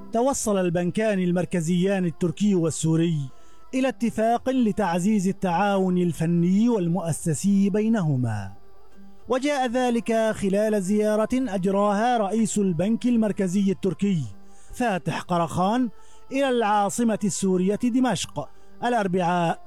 توصل البنكان المركزيان التركي والسوري إلى اتفاق لتعزيز التعاون الفني والمؤسسي بينهما، وجاء ذلك خلال زيارة أجراها رئيس البنك المركزي التركي فاتح قرخان إلى العاصمة السورية دمشق الأربعاء